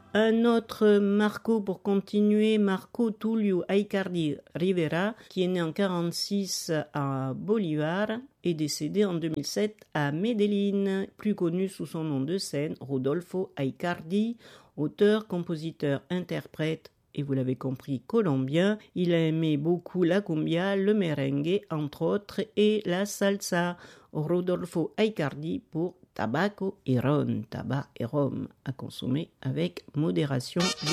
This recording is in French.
Un autre Marco pour continuer, Marco Tulio Aicardi Rivera, qui est né en 1946 à Bolivar et décédé en 2007 à Medellín, plus connu sous son nom de scène, Rodolfo Aicardi, auteur, compositeur, interprète, et vous l'avez compris, colombien. Il a aimé beaucoup la cumbia, le merengue, entre autres, et la salsa. Rodolfo Aicardi pour Tabaco et Ron, tabac et rhum, à consommer avec modération.